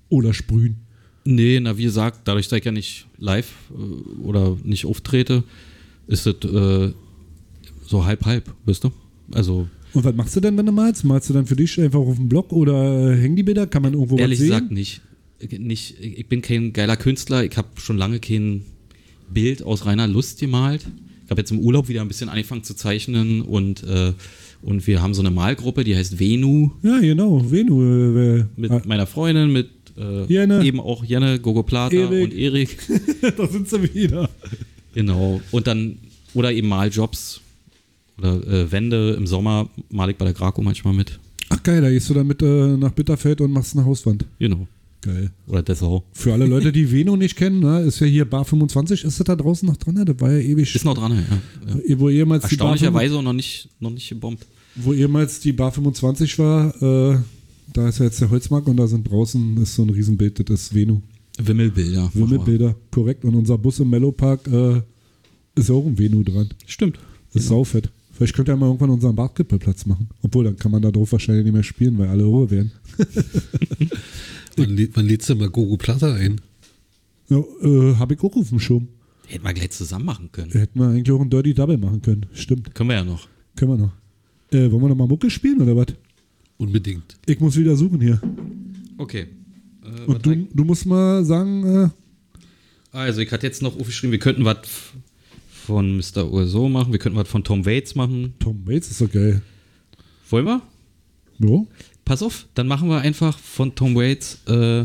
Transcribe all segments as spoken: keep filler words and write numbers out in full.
Oder sprühen? Nee, na wie gesagt, dadurch, dass ich ja nicht live äh, oder nicht auftrete, ist es äh, so halb-halb, weißt du? Also. Und was machst du denn, wenn du malst? Malst du dann für dich einfach auf dem Blog oder äh, hängen die Bilder? Kann man irgendwo Ehrlich was sehen? gesagt nicht. nicht. Ich bin kein geiler Künstler. Ich habe schon lange kein Bild aus reiner Lust gemalt. Ich habe jetzt im Urlaub wieder ein bisschen angefangen zu zeichnen und, äh, und wir haben so eine Malgruppe, die heißt Venu. Ja, genau, Venu. Äh, mit äh, meiner Freundin, mit äh, Jenne. eben auch Jenne, Gogo Plata Erik. und Erik. da sind sie wieder. Genau. Und dann, oder eben Maljobs oder äh, Wände im Sommer male ich bei der Graco manchmal mit. Ach geil, da gehst du dann mit äh, nach Bitterfeld und machst eine Hauswand. Genau. Geil. Oder Dessau. Für alle Leute, die Veno nicht kennen, ne, ist ja hier Bar fünfundzwanzig. Ist das da draußen noch dran? Ne? Das war ja ewig. Ist noch dran, ja. ja. Wo ehemals die Bar Erstaunlicherweise noch nicht, noch nicht gebombt. Wo ehemals die Bar fünfundzwanzig war, äh, da ist ja jetzt der Holzmarkt und da sind draußen ist so ein Riesenbild, das ist Veno. Wimmelbilder. Wimmelbilder, korrekt. Und unser Bus im Mellow Park äh, ist auch ein Veno dran. Stimmt. Das ist saufett. Vielleicht könnt ihr mal irgendwann unseren Bartkippelplatz machen. Obwohl, dann kann man da drauf wahrscheinlich nicht mehr spielen, weil alle Ruhe werden. wann, lä- wann lädst du mal Gogo Plata ein? Ja, äh, hab ich auch auf dem Schirm. Hätten wir gleich zusammen machen können. Hätten wir eigentlich auch ein Dirty Double machen können. Stimmt. Können wir ja noch. Können wir noch. Äh, wollen wir noch mal Mucke spielen oder was? Unbedingt. Ich muss wieder suchen hier. Okay. Äh, Und du, du musst mal sagen, äh, also ich hatte jetzt noch aufgeschrieben, wir könnten was von Mister Urso machen, wir könnten was von Tom Waits machen. Tom Waits ist so geil. Wollen wir? Ja. Pass auf, dann machen wir einfach von Tom Waits äh,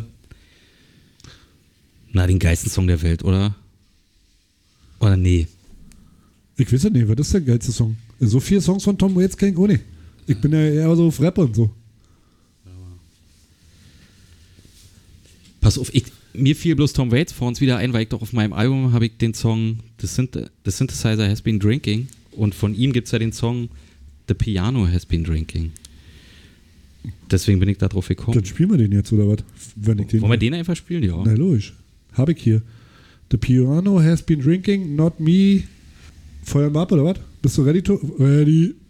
na, den geilsten Song der Welt, oder? Oder nee? Ich weiß ja nicht, was ist der geilste Song? So viele Songs von Tom Waits kenn ich auch nicht. Ich bin ja eher so auf Rap und so. Pass auf, ich, mir fiel bloß Tom Waits vor uns wieder ein, weil ich doch auf meinem Album habe ich den Song The, Synth- The Synthesizer Has Been Drinking und von ihm gibt es ja den Song The Piano Has Been Drinking. Deswegen bin ich da drauf gekommen. Dann spielen wir den jetzt, oder was? Wenn ich den Wollen wir den einfach spielen? Ja. Na logisch. Hab ich hier. The piano has been drinking, not me. Feuern wir ab, oder was? Bist du ready to? Ready.